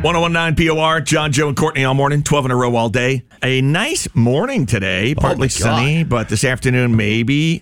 1019 POR, John, Joe, and Courtney all morning, 12 in a row all day. A nice morning today, partly sunny, but this afternoon maybe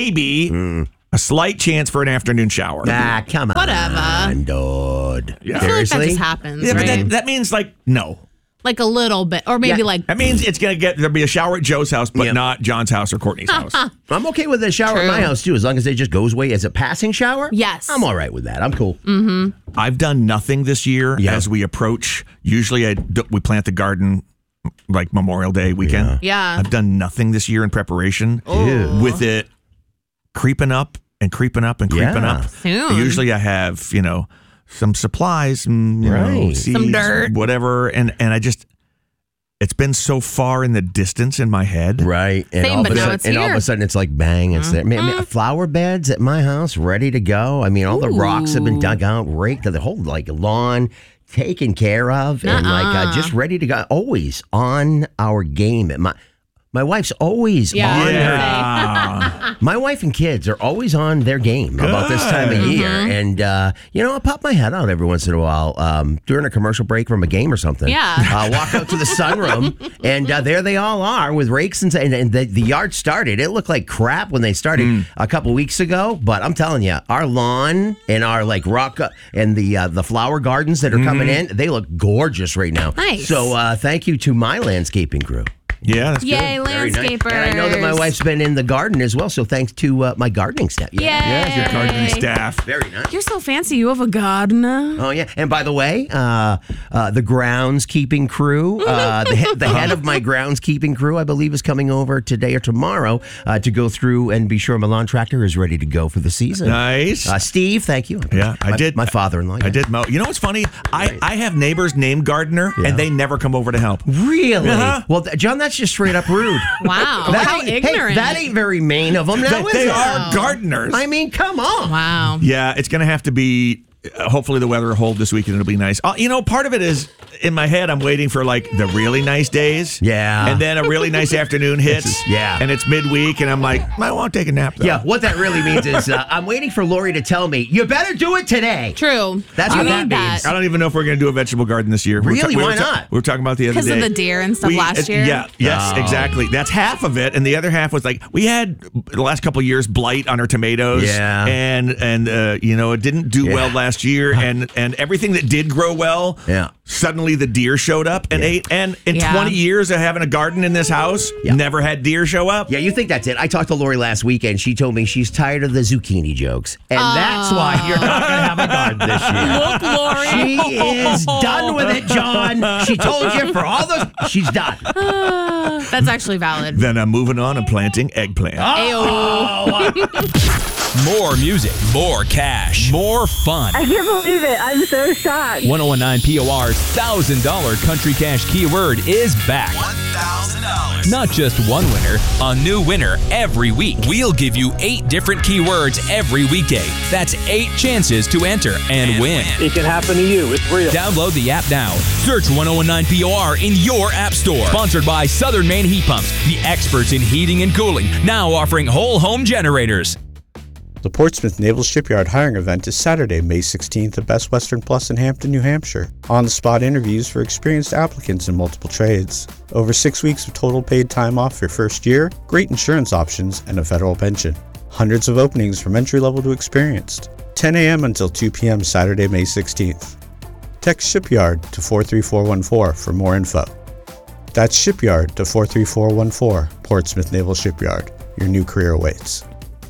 a slight chance for an afternoon shower. Ah, come on. Whatever. Dude. Yeah. I feel like that Seriously? just happens, Yeah, but right? that means no. Like a little bit, or maybe like That means it's going to there'll be a shower at Joe's house, but Yep. not John's house or Courtney's house. I'm okay with a shower at True. my house, too, as long as it just goes away as a passing shower. Yes. I'm all right with that. I'm cool. I've done nothing this year Yeah. as we approach. Usually we plant the garden like Memorial Day weekend. Yeah. I've done nothing this year in preparation with it creeping up and creeping up and creeping Yeah. up. Soon. Usually I have, some supplies, and, Right. seeds, Some dirt. whatever. And I just, it's been so far in the distance in my head. Right. And Same, all of but a now sudden, it's and all of here. a sudden it's like bang, it's there. Man, flower beds at my house ready to go. I mean, all the rocks have been dug out, raked, the whole lawn taken care of, and just ready to go. Always on our game. My wife's always on her. Yeah. My wife and kids are always on their game about this time of year. And, I'll pop my head out every once in a while during a commercial break from a game or something. Yeah. Walk out to the sunroom, and there they all are with rakes. And the yard started. It looked like crap when they started a couple weeks ago. But I'm telling you, our lawn and our rock and the flower gardens that are coming in, they look gorgeous right now. Nice. So thank you to my landscaping crew. Yeah, that's Yay, good. Very nice. landscapers. And I know that my wife's been in the garden as well, so thanks to my gardening staff. Yay. Yeah, your gardening staff. Very nice. You're so fancy. You have a gardener. Oh, yeah. And by the way, the groundskeeping crew, the head of my groundskeeping crew, I believe, is coming over today or tomorrow to go through and be sure my lawn tractor is ready to go for the season. Nice. Steve, thank you. Yeah, I did. My father-in-law. I did mow. You know what's funny? I have neighbors named Gardner, and they never come over to help. Really? Uh-huh. Well, John, that's just straight up rude. Wow. How Hey, ignorant. that ain't very mean of them now, is They it? are gardeners. I mean, come on. Wow. Yeah, it's going to have to be. Hopefully the weather will hold this weekend. It'll be nice. Part of it is in my head. I'm waiting for the really nice days. Yeah. And then a really nice afternoon hits. Yeah. And it's midweek, and I'm like, I won't take a nap. Though. Yeah, what that really means is I'm waiting for Lori to tell me, you better do it today. True. That's You what that need means. I don't even know if we're going to do a vegetable garden this year. Really? Why not? We were talking about the other day. Because of the deer and stuff last year? Yeah. Yes, exactly. That's half of it, and the other half was we had the last couple of years blight on our tomatoes. Yeah. And it didn't do well last year, and everything that did grow well. Yeah. Suddenly the deer showed up and ate. And in 20 years of having a garden in this house, never had deer show up. Yeah, you think that's it. I talked to Lori last weekend. She told me she's tired of the zucchini jokes. And that's why you're not going to have a garden this year. Look, Lori. She is done with it, John. She told you for all those. She's done. That's actually valid. Then I'm moving on and planting eggplant. More music, more cash, more fun. I can't believe it. I'm so shocked. 1019 POR's $1,000 Country Cash keyword is back. $1,000. Not just one winner, a new winner every week. We'll give you 8 different keywords every weekday. That's 8 chances to enter and win. It can happen to you. It's real. Download the app now. Search 1019 POR in your app store. Sponsored by Southern Maine Heat Pumps, the experts in heating and cooling, now offering whole home generators. The Portsmouth Naval Shipyard hiring event is Saturday, May 16th at Best Western Plus in Hampton, New Hampshire. On-the-spot interviews for experienced applicants in multiple trades. Over 6 weeks of total paid time off your first year, great insurance options, and a federal pension. Hundreds of openings from entry-level to experienced. 10 a.m. until 2 p.m. Saturday, May 16th. Text Shipyard to 43414 for more info. That's Shipyard to 43414, Portsmouth Naval Shipyard. Your new career awaits.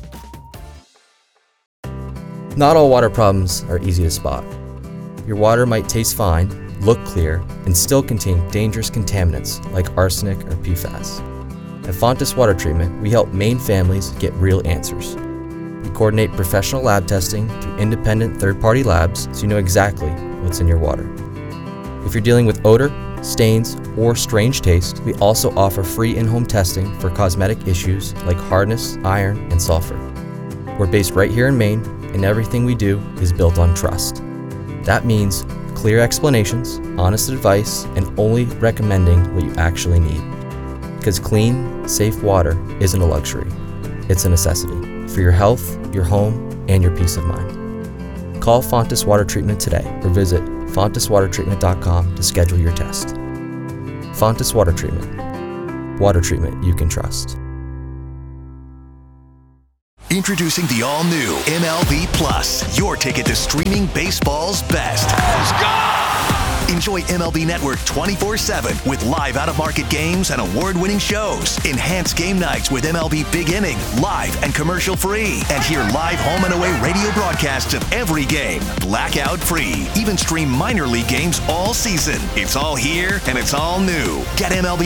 Not all water problems are easy to spot. Your water might taste fine, look clear, and still contain dangerous contaminants like arsenic or PFAS. At Fontes Water Treatment, we help Maine families get real answers. We coordinate professional lab testing through independent third-party labs so you know exactly what's in your water. If you're dealing with odor, stains, or strange taste, we also offer free in-home testing for cosmetic issues like hardness, iron, and sulfur. We're based right here in Maine, and everything we do is built on trust. That means clear explanations, honest advice, and only recommending what you actually need. Because clean, safe water isn't a luxury, it's a necessity for your health, your home, and your peace of mind. Call Fontis Water Treatment today or visit fontiswatertreatment.com to schedule your test. Fontis Water Treatment. Water treatment you can trust. Introducing the all-new MLB Plus, your ticket to streaming baseball's best. Let's go! Enjoy MLB Network 24/7 with live out-of-market games and award-winning shows. Enhance game nights with MLB Big Inning, live and commercial-free. And hear live home and away radio broadcasts of every game, blackout-free. Even stream minor league games all season. It's all here and it's all new. Get MLB